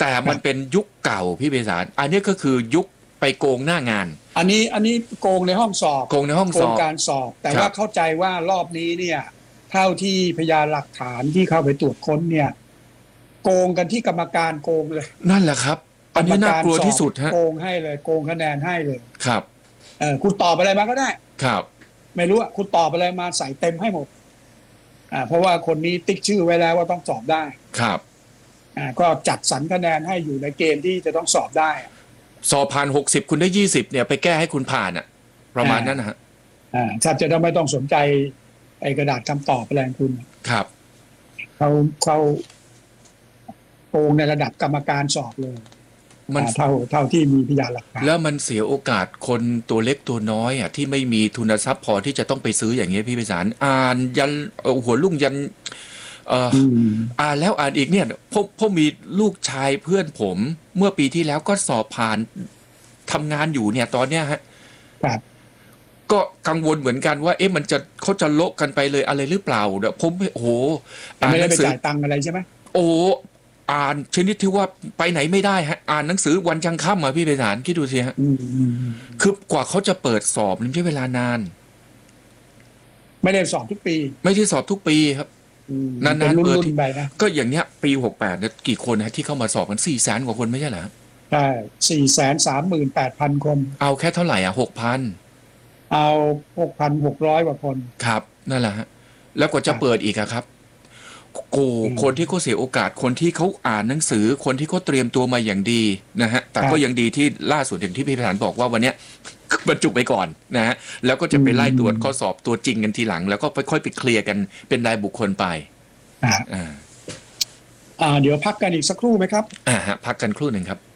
แต่มันเป็นยุคเก่าพี่ไพศาลอันนี้ก็คือยุคไปโกงหน้างานอันนี้โกงในห้องสอบโกงในห้องสอบการสอบแต่ว่าเข้าใจว่ารอบนี้เนี่ยเท่าที่พยานหลักฐานที่เข้าไปตรวจค้นเนี่ยโกงกันที่กรรมการโกงเลยนั่นแหละครับอันนี้น่ากลัวที่สุดฮะโกงให้เลยโกงคะแนนให้เลยครับคุณตอบอะไรมาก็ได้ครับไม่รู้คุณตอบอะไรมาใส่เต็มให้หมดเพราะว่าคนนี้ติ๊กชื่อไว้แล้วว่าต้องสอบได้ครับก็จัดสรรคะแนนให้อยู่ในเกณฑ์ที่จะต้องสอบได้สอบผ่าน60คุณได้20เนี่ยไปแก้ให้คุณผ่านประมาณนั้นนะฮะถ้าจะได้ไม่ต้องสนใจไอ้กระดาษคำตอบอะไรของคุณครับเขาโกงในระดับกรรมการสอบเลยมันเท่าที่มีพยานหลักฐานแล้วมันเสียโอกาสคนตัวเล็กตัวน้อยที่ไม่มีทุนทรัพย์พอที่จะต้องไปซื้ออย่างเงี้ยพี่ไพศาลอ่านยันหัวลุ่งยันอ่านแล้วอ่านอีกเนี่ยพ่อมีลูกชายเพื่อนผมเมื่อปีที่แล้วก็สอบผ่านทำงานอยู่เนี่ยตอนเนี้ยฮะก็กังวลเหมือนกันว่ามันเขาจะโละกันไปเลยอะไรหรือเปล่าเดี๋ยวผมโอ้โหไม่ได้ไปจ่ายตังค์อะไรใช่ไหมโอ้อ่านชนิดที่ว่าไปไหนไม่ได้ฮะอ่านหนังสือวันยังค่ำพี่ไพศาลคิดดูสิฮะคือกว่าเขาจะเปิดสอบมันใช้เวลานานไม่ได้สอบทุกปีไม่ได้สอบทุกปีครับนานๆเปิดไปนะก็อย่างเนี้ยปี68เนี่ยกี่คนนะที่เข้ามาสอบกัน400,000 กว่าคนไม่ใช่เหรอใช่438,000 คนเอาแค่เท่าไหร่6,000 เอา6,600 กว่าคนครับนั่นแหละฮะแล้วกว่าจะเปิดอีกครับคนที่เขาเสียโอกาสคนที่เขาอ่านหนังสือคนที่เขาเตรียมตัวมาอย่างดีนะฮะแต่ก็ยังดีที่ล่าสุดอย่างที่พี่พิธานบอกว่าวันเนี้ยบรรจุไปก่อนนะฮะแล้วก็จะไปไล่ตรวจข้อสอบตัวจริงกันทีหลังแล้วก็ค่อยไปเคลียร์กันเป็นรายบุคคลไปเดี๋ยวพักกันอีกสักครู่ไหมครับพักกันครู่หนึ่งครับ